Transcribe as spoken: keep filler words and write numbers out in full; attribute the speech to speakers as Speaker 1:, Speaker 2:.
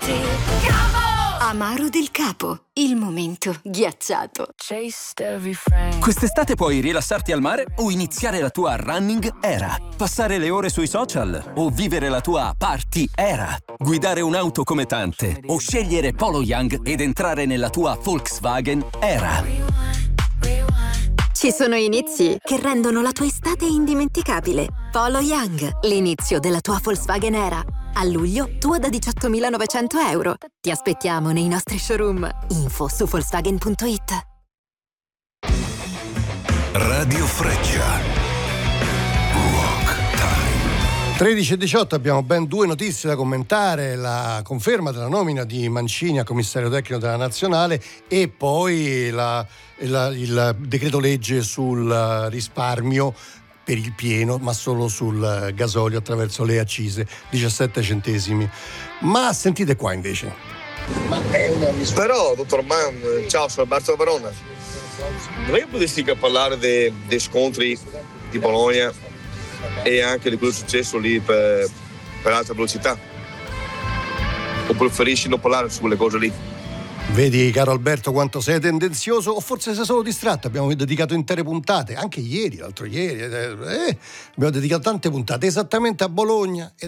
Speaker 1: Amaro del Capo, il momento ghiacciato.
Speaker 2: Quest'estate puoi rilassarti al mare o iniziare la tua running era. Passare le ore sui social o vivere la tua party era. Guidare un'auto come tante o scegliere Polo Young ed entrare nella tua Volkswagen era.
Speaker 3: Ci sono inizi che rendono la tua estate indimenticabile. Polo Young, l'inizio della tua Volkswagen era. A luglio, tua da diciottomilanovecento euro. Ti aspettiamo nei nostri showroom. Info su Volkswagen punto it.
Speaker 4: Radio Freccia. Rock Time.
Speaker 5: tredici e diciotto, abbiamo ben due notizie da commentare: la conferma della nomina di Mancini a commissario tecnico della Nazionale e poi la, la, il decreto legge sul risparmio per il pieno, ma solo sul gasolio attraverso le accise, diciassette centesimi. Ma sentite qua invece.
Speaker 6: Ma è una mis- Però, dottor Mann, ciao, sono Alberto Verona. Non è che potresti parlare dei, dei scontri di Bologna e anche di quello successo lì per, per alta velocità? O preferisci non parlare su quelle cose lì?
Speaker 5: Vedi, caro Alberto, quanto sei tendenzioso, o forse sei solo distratto. Abbiamo dedicato intere puntate, anche ieri, l'altro ieri, eh, abbiamo dedicato tante puntate esattamente a Bologna.